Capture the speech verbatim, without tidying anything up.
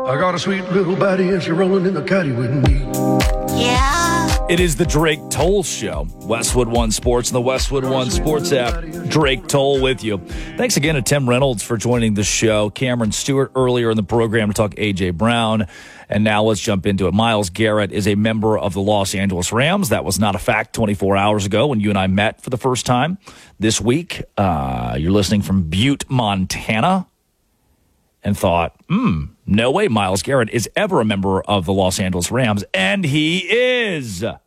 I got a sweet little baddie and she rolling in the caddy with me. Yeah. It is the Drake Toll Show. Westwood One Sports and the Westwood One Sports app. Drake Toll with you. Thanks again to Tim Reynolds for joining the show. Cameron Stewart earlier in the program to talk A J. Brown. And now let's jump into it. Myles Garrett is a member of the Los Angeles Rams. That was not a fact twenty-four hours ago when you and I met for the first time. This week, uh, you're listening from Butte, Montana, and thought, hmm, no way Myles Garrett is ever a member of the Los Angeles Rams. And he is.